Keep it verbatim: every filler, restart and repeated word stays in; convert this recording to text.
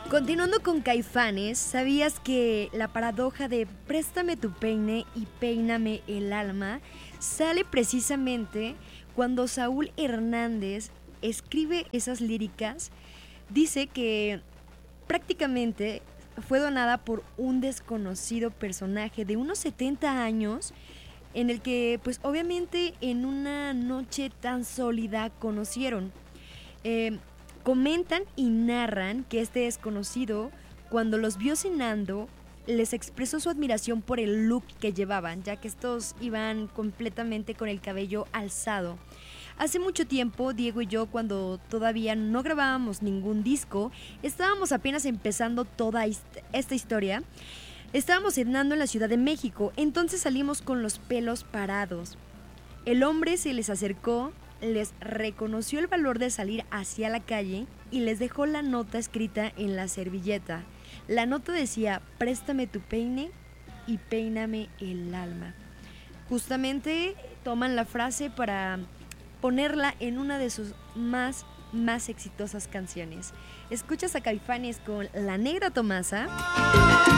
Continuando con Caifanes, ¿sabías que la paradoja de préstame tu peine y peíname el alma sale precisamente cuando Saúl Hernández escribe esas líricas? Dice que prácticamente fue donada por un desconocido personaje de unos setenta años, en el que pues obviamente en una noche tan sólida conocieron. Eh, Comentan y narran que este desconocido, cuando los vio cenando, les expresó su admiración por el look que llevaban, ya que estos iban completamente con el cabello alzado. Hace mucho tiempo, Diego y yo, cuando todavía no grabábamos ningún disco, estábamos apenas empezando toda esta historia. Estábamos cenando en la Ciudad de México, entonces salimos con los pelos parados. El hombre se les acercó, les reconoció el valor de salir hacia la calle y les dejó la nota escrita en la servilleta. La nota decía: préstame tu peine y peíname el alma. Justamente toman la frase para ponerla en una de sus más, más exitosas canciones. Escuchas a Caifanes con La Negra Tomasa.